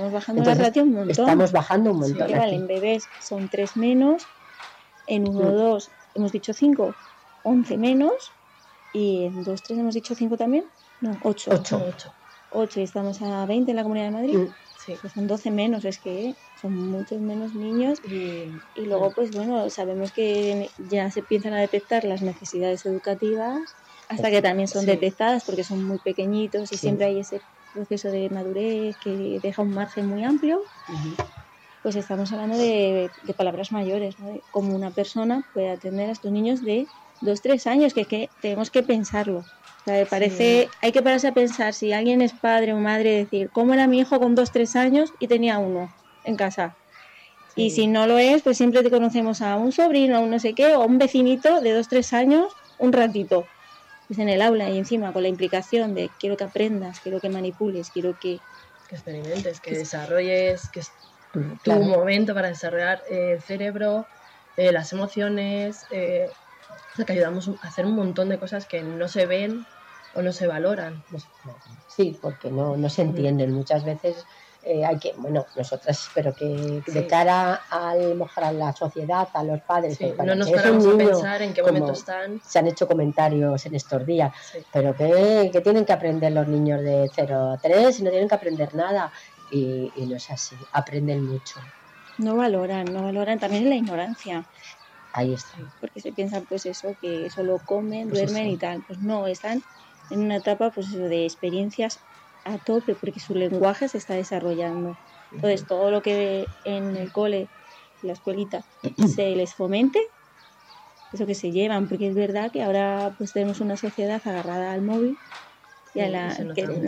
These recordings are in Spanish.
estamos bajando la ratio un montón. Estamos bajando un montón. Sí, vale, en bebés son 3 menos, en 1 2 hemos dicho 5, 11 menos, y en 2 3 hemos dicho 5 también, no, 8. 8 y estamos a 20 en la Comunidad de Madrid. Sí. Pues son 12 menos, es que son muchos menos niños. Y luego, pues bueno, sabemos que ya se empiezan a detectar las necesidades educativas, hasta que también son detectadas porque son muy pequeñitos y siempre hay ese proceso de madurez que deja un margen muy amplio. Pues estamos hablando de palabras mayores, ¿no? De cómo una persona puede atender a estos niños de 2-3 años, que tenemos que pensarlo. O sea, me parece, hay que pararse a pensar si alguien es padre o madre, decir, ¿cómo era mi hijo con 2-3 años y tenía uno en casa? Y si no lo es, pues siempre te conocemos a un sobrino, a un no sé qué, o a un vecinito de 2-3 años, un ratito. Pues en el aula y encima con la implicación de quiero que aprendas, quiero que manipules, quiero que experimentes, que desarrolles, que es tu momento para desarrollar el cerebro, las emociones, o sea, que ayudamos a hacer un montón de cosas que no se ven o no se valoran. Sí, porque no se entienden. Muchas veces hay que, bueno, nosotras espero que de cara a la sociedad, a los padres, no nos paramos a pensar en qué momento están. Se han hecho comentarios en estos días, pero que tienen que aprender los niños de 0 a 3 y no tienen que aprender nada. Y no es así, aprenden mucho. No valoran también en la ignorancia. Ahí está. Porque se piensan pues eso, que solo comen, duermen y tal. Pues no, están en una etapa pues eso, de experiencias a tope, porque su lenguaje se está desarrollando. Entonces todo lo que en el cole, en la escuelita, se les fomente, eso que se llevan, porque es verdad que ahora pues tenemos una sociedad agarrada al móvil y a la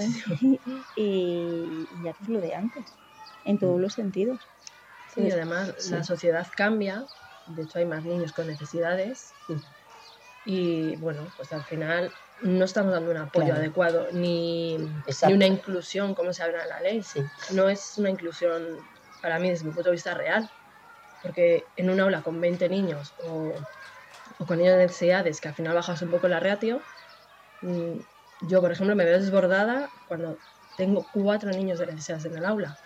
y ya no es lo de antes, en todos los sentidos. Sí, y además la sociedad cambia, de hecho hay más niños con necesidades y bueno, pues al final no estamos dando un apoyo adecuado ni una inclusión como se habla en la ley. No es una inclusión para mí desde mi punto de vista real, porque en un aula con 20 niños o con niños de necesidades que al final bajas un poco la ratio, yo por ejemplo me veo desbordada cuando tengo 4 niños de necesidades en el aula.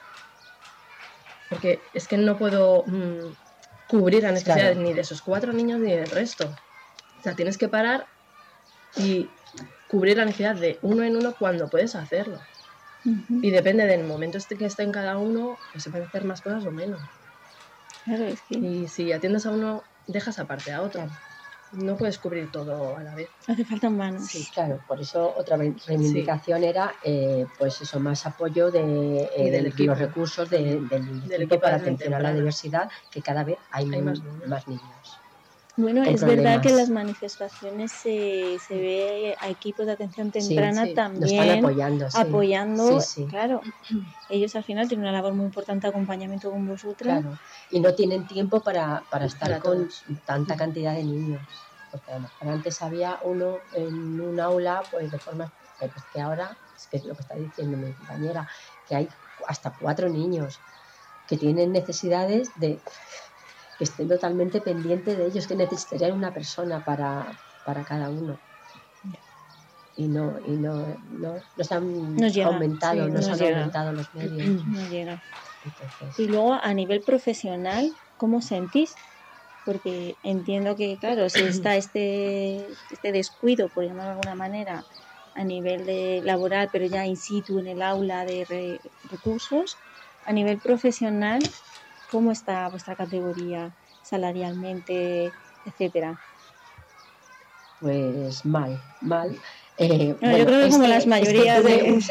Porque es que no puedo cubrir las necesidades ni de esos 4 niños ni del resto. O sea, tienes que parar y cubrir la necesidad de uno en uno cuando puedes hacerlo. Y depende del momento que esté en cada uno, pues se pueden hacer más cosas o menos. Claro, es que... Y si atiendes a uno, dejas aparte a otro. No puedes cubrir todo a la vez. Hace falta manos. Sí, claro, por eso otra reivindicación era pues eso, más apoyo de los recursos del equipo para atención a la diversidad, que cada vez hay más niños. Bueno, es verdad que en las manifestaciones se ve a equipos de atención temprana también apoyando. Claro, ellos al final tienen una labor muy importante de acompañamiento con vosotras. Claro, y no tienen tiempo para estar con tanta cantidad de niños. Porque a lo mejor antes había uno en un aula, pues de forma, pues que ahora, es que es lo que está diciendo mi compañera, que hay hasta 4 niños que tienen necesidades de que estén totalmente pendientes de ellos, que necesitarían una persona para cada uno. Y no se han aumentado, no se han aumentado los medios. No llega. Entonces... Y luego a nivel profesional, ¿cómo sentís? Porque entiendo que, claro, si está este descuido, por llamarlo de alguna manera, a nivel de laboral, pero ya in situ en el aula de recursos, a nivel profesional, ¿cómo está vuestra categoría salarialmente, etcétera? Pues mal. Yo creo que como las mayorías el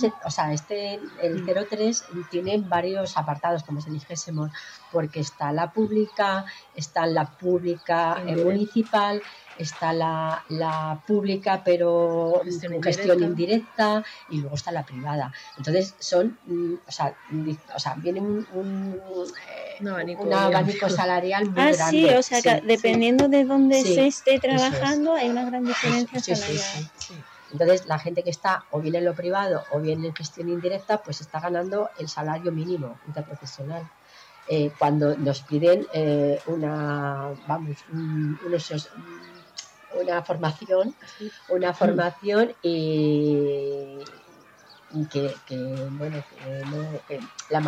03 tiene varios apartados, como si dijésemos, porque está la pública municipal, está la pública pero con gestión indirecta, y luego está la privada. Entonces son, viene un abanico salarial muy grande. Sí, o sea, que dependiendo de dónde se esté trabajando, hay una gran diferencia salarial. Sí. Entonces, la gente que está o bien en lo privado o bien en gestión indirecta, pues está ganando el salario mínimo interprofesional. Cuando nos piden una formación y que la